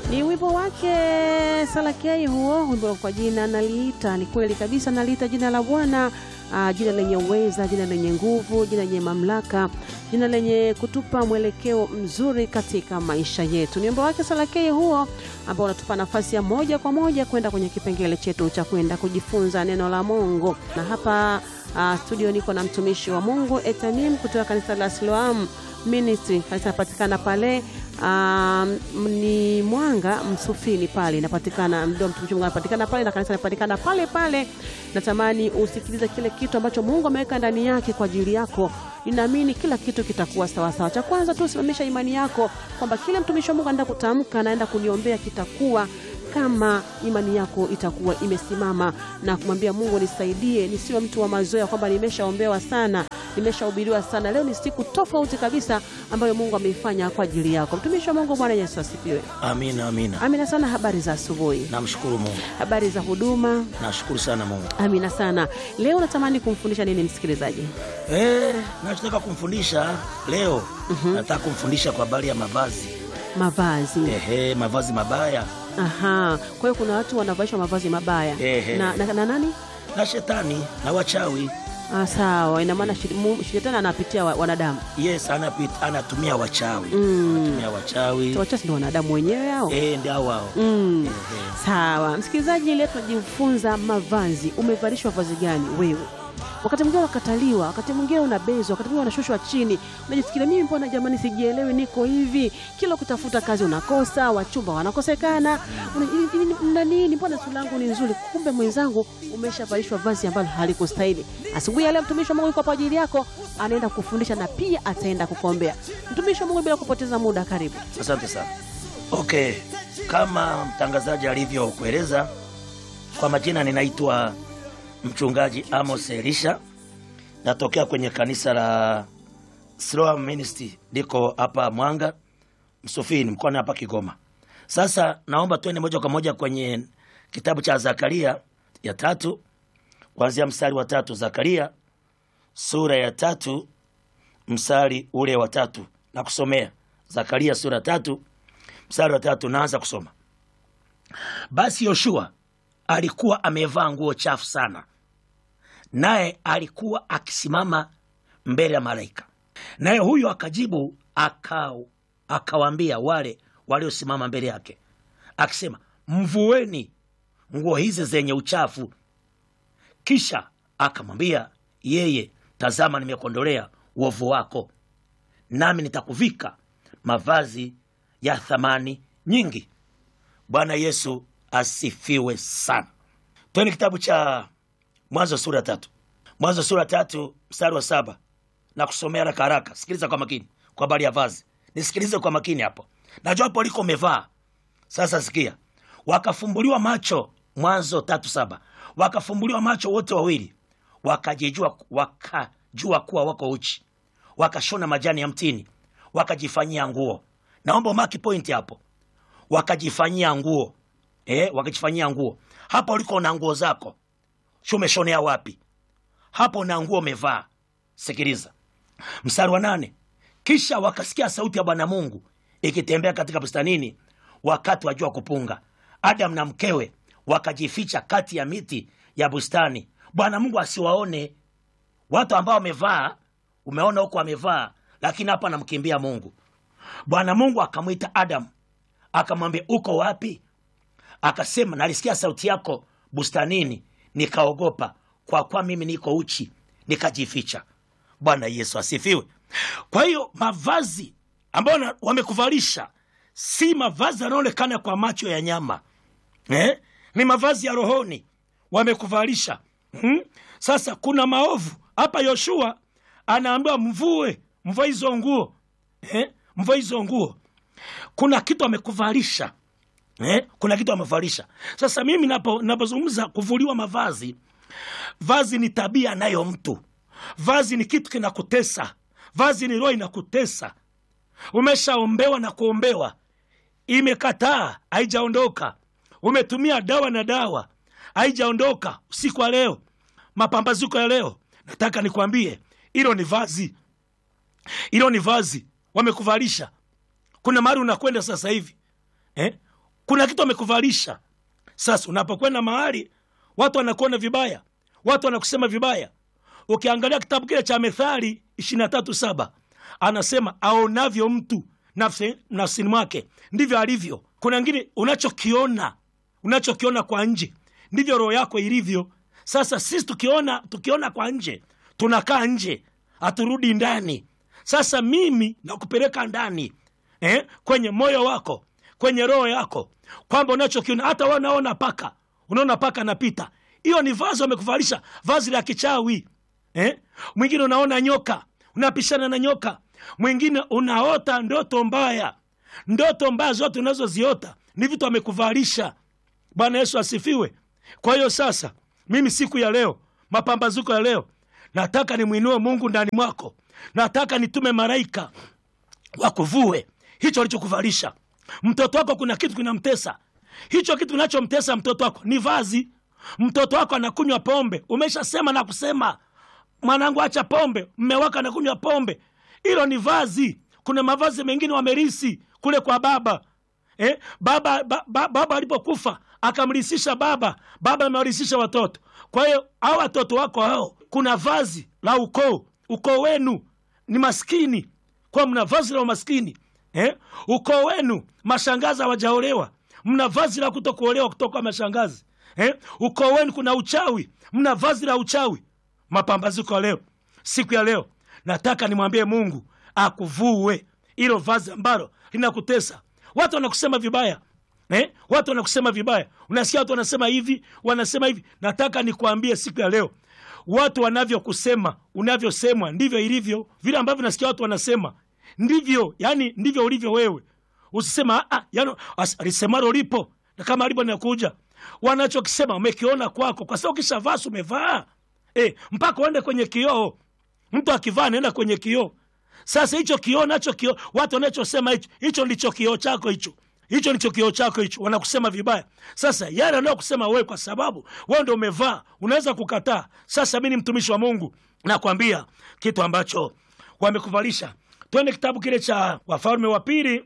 Ni wimbo wake Salakei huo, wimbo kwa jina naliita. Ni kweli kabisa, naliita jina la Bwana, jina lenye uweza, jina lenye nguvu, jina lenye mamlaka, jina lenye kutupa mwelekeo mzuri katika maisha yetu. Ni wimbo wake Salakei huo ambao unatupa nafasi ya moja kwa moja kwenda kwenye kipengele chetu cha kwenda kujifunza neno la Mungu. Na hapa studio niko na mtumishi wa Mungu Etanim kutoka kanisa la Siloam Ministry. Kanisa inapatikana pale ni Mwanga Msufini pale, inapatikana ndio mtumishi Mungu anapatikana pale na kanisa inapatikana pale pale. Natamani usikilize kile kitu ambacho Mungu ameweka ndani yake kwa ajili yako. Ninaamini kila kitu kitakuwa sawa sawa. Cha kwanza tu simamisha imani yako kwamba kile mtumishi wa Mungu anaenda kutamka, anaenda kuniombea kitakuwa kama imani yako itakuwa imesimama, na kumwambia Mungu nisaidie nisiwe mtu wa mazoea kwamba nimeshaombewa sana, nimeshahubiriwa sana. Leo ni siku tofauti kabisa ambayo Mungu ameifanya kwa ajili yako. Mtumishi wa Mungu, Bwana Yesu asifiwe. Amina, amina. Amina sana. Habari za asubuhi? Namshukuru Mungu. Habari za huduma? Nashukuru sana Mungu. Amina sana. Leo natamani kumfundisha nini msikilizaji? Nataka kumfundisha leo. Nataka kumfundisha kwa habari ya mavazi. Mavazi. Mavazi mabaya. Aha. Kwa hiyo kuna watu wanavaishwa mavazi mabaya. Na nani? Na shetani na wachawi. Sawa, ina maana shetani anapitia wanadamu. Yes, anatumia wachawi. Anatumia wachawi. Wachawi ndio wanadamu wenyewe hao? Ndio wao. Sawa. Msikilizaji, leo tunajifunza mavazi. Umevalishwa vazi gani wewe? Wakati mwingine unakataliwa, wakati mwingine unabezwa, wakati mwingine unashushwa chini. Unajifikiria mimi mbona jamani sijielewi, niko hivi. Kila kutafuta kazi unakosa, wachumba wanakosekana. Nini mbona sura yangu ni nzuri, kumbe mwenzangu umeshavalishwa vazi ambalo halikustahili. Asubuhi ya leo mtumishi wa Mungu yuko kwa ajili yako, anaenda kufundisha na pia ataenda kukuombea. Mtumishi wa Mungu, bila kupoteza muda, karibu. Asante sana. Kama mtangazaji alivyokueleza, kwa majina ninaitwa Mchungaji Amos Elisha. Natokea kwenye kanisa la Siloam Ministry, liko hapa Mwanga Msufini, mkoani hapa Kigoma. Sasa naomba tuende moja kwa moja kwenye kitabu cha Zakaria ya 3 kuanzia mstari wa 3. Zakaria sura ya 3 mstari ule wa 3 na kusomea. Zakaria sura 3 mstari wa 3, naanza kusoma. Basi Yoshua alikuwa amevaa nguo chafu sana, naye alikuwa akisimama mbele ya malaika. Naye huyo akajibu akawaambia wale waliosimama mbele yake akisema, mvueni nguo hizi zenye uchafu. Kisha akamwambia yeye, tazama, nimekondolea uovu wako, nami nitakuvika mavazi ya thamani nyingi. Bwana Yesu asifiwe sana. Twende kitabu cha Mwanzo sura 3. Mwanzo sura 3 mstari wa 7 na kusomea haraka haraka. Sikiliza kwa makini kwa habari ya vazi. Nisikilize kwa makini hapo. Najua hapo liko umevaa. Sasa sikia. Wakafumbuliwa macho, Mwanzo 3:7. Wakafumbuliwa macho wote wawili, wakajua kuwa wako uchi. Wakashona majani ya mtini, wakajifanyia nguo. Naomba maki point hapo. Wakajifanyia nguo. Wakajifanyia nguo. Hapo uliko na nguo zako, umeshonea wapi? Hapo na nguo umevaa. Sikiliza mstari wa 8. Kisha wakasikia sauti ya Bwana Mungu ikitembea katika bustanini wakati wa jua kupunga. Adam na mkewe wakajificha kati ya miti ya bustani, Bwana Mungu asiwaone. Watu ambao wamevaa, umeona huko wamevaa, lakini hapa anamkimbia Mungu. Bwana Mungu akamwita Adam, akamwambia, uko wapi? Akasema, nalisikia sauti yako bustanini, nikaogopa, kwa kuwa mimi niko uchi, nikajificha. Bwana Yesu asifiwe. Kwa hiyo mavazi ambayo wamekuvalisha si mavazi yanaonekana kwa macho ya nyama. Ni mavazi ya rohoni wamekuvalisha. Sasa kuna maovu hapa. Yoshua anaambiwa mvue hizo nguo. Mvue hizo nguo. Kuna kitu amekuvalisha. Kuna kitu amevalisha. Sasa mimi napozungumza kuvuliwa mavazi, vazi ni tabia nayo mtu. Vazi ni kitu kinakutesa. Vazi ni roho inakutesa. Umeshaombewa na kuombewa, imekataa, haijaondoka. Umetumia dawa, haijaondoka. Usiku wa leo, mapambazuko ya leo, nataka nikwambie, hilo ni vazi. Hilo ni vazi wamekuvalisha. Kuna mahali unakwenda sasa hivi, Kuna kitu amekuvalisha. Sasa unapokwenda mahali watu wanakuona vibaya, watu wanakusema vibaya. Ukiangalia kitabu kile cha Methali 23:7 anasema aonavyo mtu nafsini mwake ndivyo alivyo. Kuna wengine unachokiona kwa nje ndivyo roho yako ilivyo. Sasa sisi tukiona kwa nje, tunakaa nje, haturudi ndani. Sasa mimi nakupeleka ndani, kwenye moyo wako, kwenye roho yako, kwamba unachokiona. Hata wewe unaona paka anapita, hiyo ni vazi wamekuvalisha, vazi la kichawi. Mwingine unaona nyoka, unapishana na nyoka. Mwingine unaota ndoto mbaya. Ndoto mbaya zote unazoziota ni vitu amekuvalisha. Bwana Yesu asifiwe. Kwa hiyo sasa mimi siku ya leo, mapambazuko ya leo, nataka nimuinue Mungu ndani mwako. Nataka nitume malaika wakuvue hicho alichokuvalisha. Mtoto wako kuna kitu kinamtesa. Hicho kitu kinachomtesa mtoto wako ni vazi. Mtoto wako anakunywa pombe. Umeshasema na kusema, mwanangu acha pombe. Mume wako anakunywa pombe. Hilo ni vazi. Kuna mavazi mengine wamerisi kule kwa baba. Baba alipokufa akamrisisha baba amewarisisha watoto. Kwa hiyo hao watoto wako hao, kuna vazi la ukoo wenu ni maskini, kwa mna vazi la umaskini. Ukoo wenu mashangazi hawajaolewa, mna vazi la kutokuolewa kutoka kwa mashangazi. Ukoo wenu kuna uchawi, mna vazi la uchawi. Mapambazuko leo, siku ya leo, nataka nimwambie Mungu akuvue hilo vazi ambalo linakutesa. Watu wanakusema vibaya. Watu wanakusema vibaya. Unasikia watu wanasema hivi, wanasema hivi. Nataka nikuambie siku ya leo, watu wanavyokusema, unavyosemwa ndivyo ilivyo. Vile ambavyo nasikia watu wanasema ndivyo, yani ndivyo ulivyo wewe. Usisema yani alisemalo lipo na kama alipo ninakuja. Wanachokisema umekiona kwako, kwa sababu kisha vazi umevaa. Mpaka uende kwenye kioo. Mtu akivaa anaenda kwenye kioo. Sasa hicho kioo watu wanachosema hicho ndicho kioo chako hicho. Hicho ndicho kioo chako hicho, wanakusema vibaya. Sasa yale wanayokusema wewe, kwa sababu wewe ndio umevaa, unaweza kukataa. Sasa mimi ni mtumishi wa Mungu, nakwambia kitu ambacho wamekuvalisha. Twende kitabu kile cha Wafalme wa pili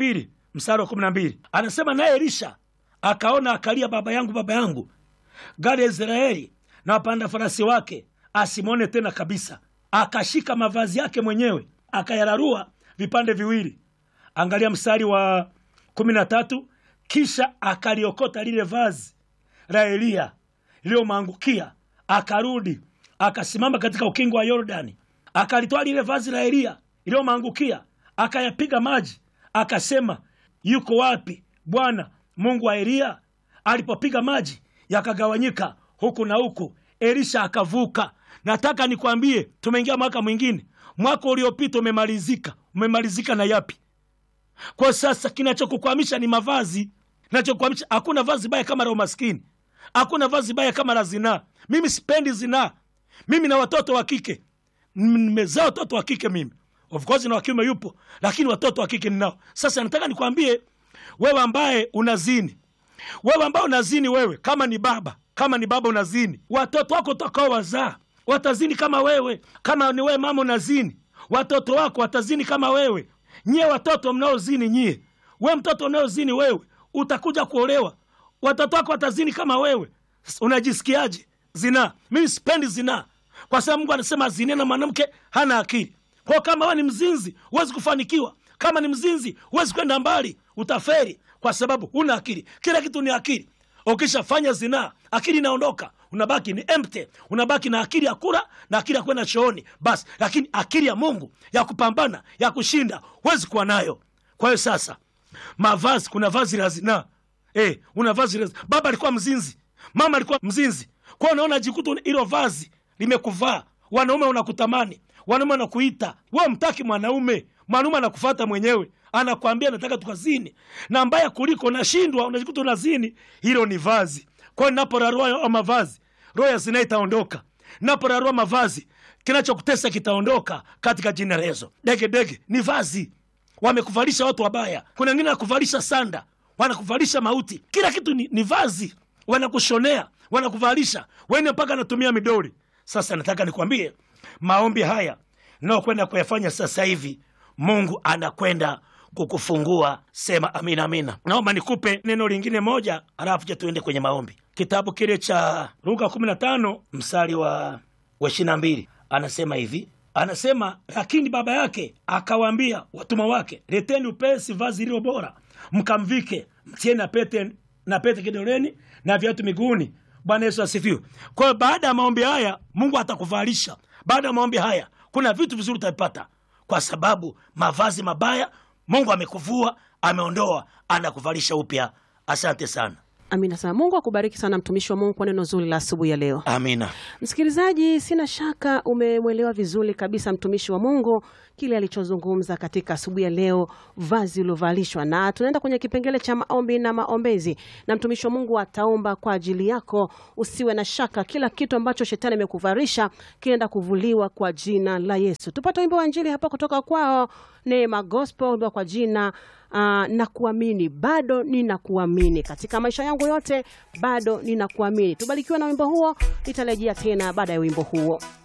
mstari wa 12. Anasema naye Elisha akaona akalia, baba yangu, gari ya Israeli na wapanda farasi wake, asimwone tena kabisa. Akashika mavazi yake mwenyewe akayararua vipande viwili. Angalia mstari wa 13. Kisha akaliokota lile vazi la Elia lililomwangukia, akarudi akasimama katika ukingo wa Yordani, akalitoa lile vazi la Elia lililomwangukia, akayapiga maji, akasema, yuko wapi Bwana Mungu wa Elia? Alipopiga maji yakagawanyika huku na huku, Elisha akavuka. Nataka nikwambie, tumeingia mwaka mwingine. Mwaka uliopita umemalizika na yapi? Kwa sasa kinachokukwamisha ni mavazi. Kinachokukwamisha, hakuna vazi baya kama la umaskini. Hakuna vazi baya kama la zinaa. Mimi sipendi zinaa. Mimi na watoto wa kike. Nimezaa watoto wa kike mimi. Of course na wa kiume yupo, lakini watoto wa kike ninao. Sasa nataka nikwambie, wewe ambaye unazini. Wewe kama ni baba unazini, watoto wako utakao wazaa watazini kama wewe. Kama ni wewe mama unazini, watoto wako watazini kama wewe. Nyie watoto mnaozini, wewe mtoto unaozini, wewe utakuja kuolewa, watoto wako watazini kama wewe. Unajisikiaje? Zinaa. Mimi sipendi zinaa, kwa sababu Mungu anasema zini na mwanamke hana akili. Kwa kama wewe ni mzinzi, huwezi kufanikiwa. Kama ni mzinzi, huwezi kwenda mbali, utaferi, kwa sababu huna akili. Kila kitu ni akili. Ukishafanya zinaa, akili inaondoka, unabaki ni empty, unabaki na akili ya kula na akili ya kwenda chooni basi, lakini akili ya Mungu ya kupambana, ya kushinda, huwezi kuwa nayo. Kwa hiyo sasa, mavazi, kuna vazi la zinaa. Una vazi la baba alikuwa mzinzi, mama alikuwa mzinzi. Kwa unaona jikutu hilo vazi limekuvaa. Wanaume unakutamani, wanaume wanakuita, wewe mtaki mwanaume anakufuata mwenyewe, anakuambia nataka tukazini. Na mbaya kuliko unashindwa, unajikuta unazini. Hilo ni vazi. Kwa hiyo ninaporarua mavazi, roho ya zinaa itaondoka. Ninaporarua mavazi, kinachokutesa kitaondoka katika jina la Yesu. Dege ni vazi. Wamekuvalisha watu wabaya. Kuna wengine wanakuvalisha sanda, wanakuvalisha mauti. Kila kitu ni vazi. Wanakushonea, wanakuvalisha. Wewe mpaka anatumia midoli. Sasa nataka nikwambie, maombi haya nao kwenda kuyafanya sasa hivi, Mungu anakwenda kukufungua. Sema amina, amina. Naomba nikupe neno lingine moja, halafu je tuende kwenye maombi. Kitabu kile cha Luka 15 mstari wa 22 anasema hivi, anasema lakini baba yake akawaambia watumwa wake, leteni upesi vazi lililo bora, mkamvike, mtieni na pete kidoleni na viatu miguuni. Bwana Yesu asifiwe. Kwa hiyo baada ya maombi haya Mungu atakuvalisha. Baada ya maombi haya kuna vitu vizuri utavipata, kwa sababu mavazi mabaya Mungu amekuvua, ameondoa, anakuvalisha upya. Asante sana. Amina sana. Mungu akubariki sana mtumishi wa Mungu kwa neno zuri la asubuhi ya leo. Amina. Msikilizaji, sina shaka umemwelewa vizuri kabisa mtumishi wa Mungu kile alichozungumza katika asubuhi ya leo, vazi ulovalishwa. Na tunaenda kwenye kipengele cha maombi na maombezi, na mtumishi wa Mungu ataomba kwa ajili yako. Usiwe na shaka, kila kitu ambacho shetani amekuvalisha kinaenda kuvuliwa kwa jina la Yesu. Tupate wimbo wa injili hapa kutoka kwao Neema Gospel, wimbo kwa jina na kuamini. Bado ninakuamini katika maisha yangu yote, bado ninakuamini. Tubarikiwe na wimbo huo, nitarejea tena baada ya wimbo huo.